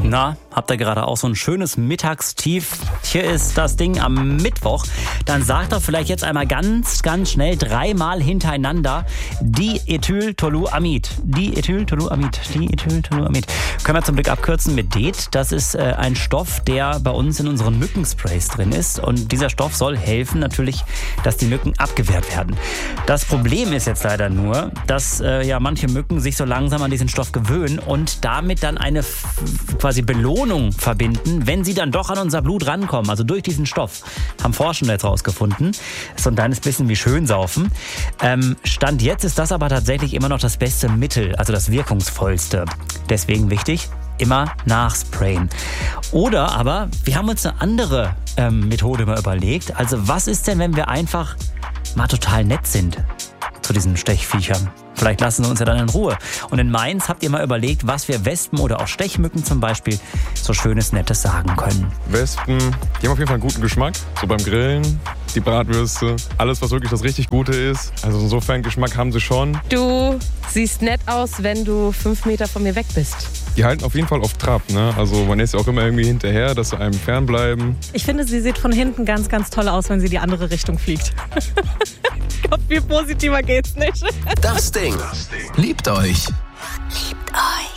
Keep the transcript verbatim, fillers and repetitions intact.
Na, habt ihr gerade auch so ein schönes Mittagstief? Hier ist das Ding am Mittwoch. Dann sagt doch vielleicht jetzt einmal ganz, ganz schnell dreimal hintereinander Diethyltoluamid. Diethyltoluamid. Diethyltoluamid. Können wir zum Glück abkürzen mit D E T. Das ist äh, ein Stoff, der bei uns in unseren Mückensprays drin ist. Und dieser Stoff soll helfen natürlich, dass die Mücken abgewehrt werden. Das Problem ist jetzt leider nur, dass äh, ja manche Mücken sich so langsam an diesen Stoff gewöhnen und damit dann eine f- quasi Belohnung verbinden, wenn sie dann doch an unser Blut rankommen. Also durch diesen Stoff. Haben Forschende jetzt rausgefunden. So ein kleines bisschen wie Schönsaufen. Ähm, Stand jetzt ist das aber tatsächlich immer noch das beste Mittel, also das wirkungsvollste. Deswegen wichtig, immer nachsprayen. Oder aber, wir haben uns eine andere ähm, Methode mal überlegt. Also was ist denn, wenn wir einfach mal total nett sind zu diesen Stechviechern? Vielleicht lassen sie uns ja dann in Ruhe. Und in Mainz habt ihr mal überlegt, was wir Wespen oder auch Stechmücken zum Beispiel so schönes, Nettes sagen können. Wespen, die haben auf jeden Fall einen guten Geschmack. So beim Grillen, die Bratwürste, alles, was wirklich das richtig Gute ist. Also insofern Geschmack haben sie schon. Du siehst nett aus, wenn du fünf Meter von mir weg bist. Die halten auf jeden Fall auf Trab, ne? Also man ist ja auch immer irgendwie hinterher, dass sie einem fernbleiben. Ich finde, sie sieht von hinten ganz, ganz toll aus, wenn sie die andere Richtung fliegt. Ich glaube, viel positiver geht's nicht. Das Ding. Liebt euch. Liebt euch.